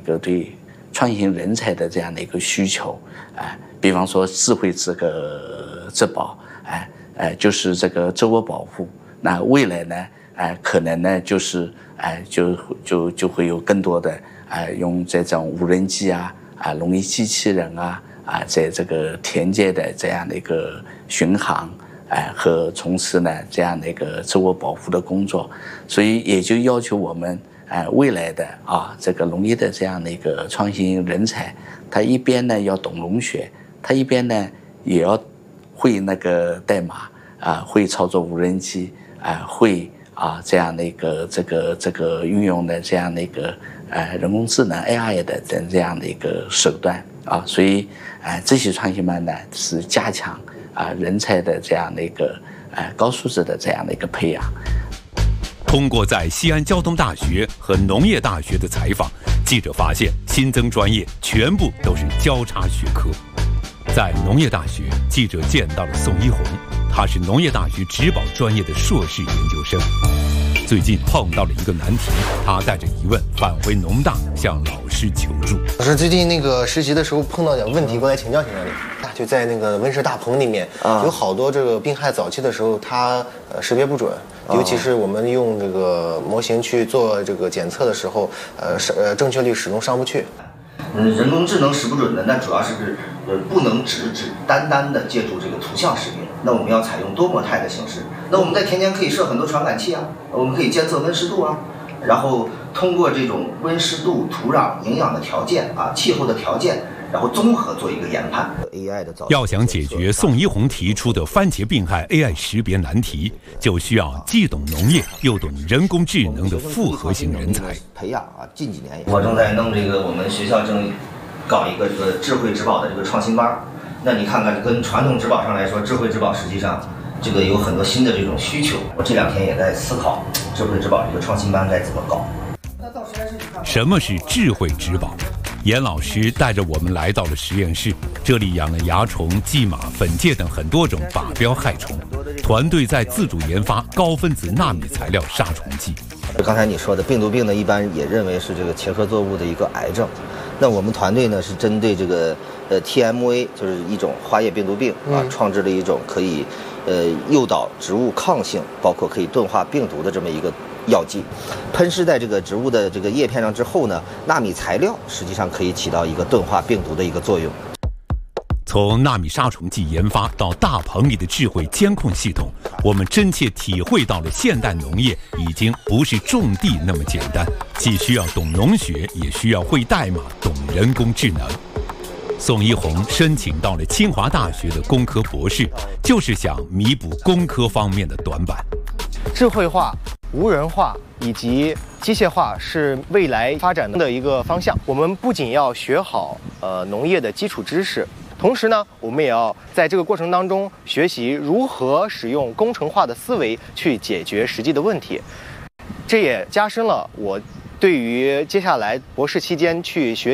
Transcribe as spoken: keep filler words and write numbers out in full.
个对创新人才的这样的一个需求，哎，比方说智慧这个质保，哎哎，就是这个自我保护。那未来呢，哎，可能呢就是哎就就就会有更多的哎用这种无人机啊啊农业机器人啊啊在这个田间的这样的一个巡航。哎，和从事呢这样的一个自我保护的工作，所以也就要求我们哎未来的啊这个农业的这样的一个创新人才，他一边呢要懂农学，他一边呢也要会那个代码啊，会操作无人机啊，会啊这样的一个这个这个运用的这样的一个呃人工智能 A I 的这这样的一个手段啊，所以哎这些创新班呢是加强。啊，人才的这样的一个呃高素质的这样的一个培养。 通过在西安交通大学和农业大学的采访，记者发现新增专业全部都是交叉学科。在农业大学，记者见到了宋一红，他是农业大学植保专业的硕士研究生。最近碰到了一个难题，他带着疑问返回农大向老师求助。 老师，最近那个实习的时候碰到点问题，过来请教请教你。就在那个温室大棚里面，啊、有好多这个病害早期的时候，它呃识别不准，啊、尤其是我们用这个模型去做这个检测的时候，呃是呃正确率始终上不去。 嗯，人工智能识不准的，那主要是呃不能只只单单的借助这个图像识别，那我们要采用多模态的形式。那我们在田间可以设很多传感器啊，我们可以监测温湿度啊，然后通过这种温湿度、土壤、营养的条件啊、气候的条件。然后综合做一个研判。A I 的要想解决宋一红提出的番茄病害 A I 识别难题，就需要既懂农业又懂人工智能的复合型人才培养啊。近几年我正在弄这个，我们学校正搞一个这个智慧植保的这个创新班。那你看看，跟传统植保上来说，智慧植保实际上这个有很多新的这种需求。我这两天也在思考智慧植保这个创新班该怎么搞。 什么是智慧植保？严老师带着我们来到了实验室，这里养了蚜虫、蓟马、粉介等很多种靶标害虫。团队在自主研发高分子纳米材料杀虫剂。 刚才你说的病毒病呢，一般也认为是这个茄科作物的一个癌症。那我们团队呢是针对这个呃 T M A， 就是一种花叶病毒病啊，创制了一种可以呃诱导植物抗性，包括可以钝化病毒的这么一个药剂。喷施在这个植物的这个叶片上之后呢，纳米材料实际上可以起到一个钝化病毒的一个作用。 从纳米杀虫剂研发到大棚里的智慧监控系统，我们真切体会到了现代农业已经不是种地那么简单，既需要懂农学，也需要会代码、懂人工智能。宋一红申请到了清华大学的工科博士，就是想弥补工科方面的短板。 智慧化、无人化以及机械化是未来发展的一个方向。我们不仅要学好呃农业的基础知识，同时呢，我们也要在这个过程当中学习如何使用工程化的思维去解决实际的问题。这也加深了我对于接下来博士期间去学